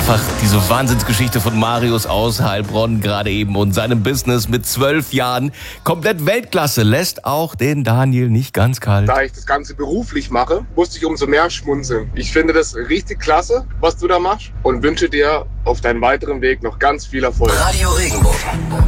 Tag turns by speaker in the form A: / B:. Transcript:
A: einfach diese Wahnsinnsgeschichte von Marius aus Heilbronn gerade eben und seinem Business mit 12 Jahren. Komplett Weltklasse, lässt auch den Daniel nicht ganz kalt.
B: Da ich das Ganze beruflich mache, musste ich umso mehr schmunzeln. Ich finde das richtig klasse, was du da machst und wünsche dir auf deinem weiteren Weg noch ganz viel Erfolg.
C: Radio Regenbogen.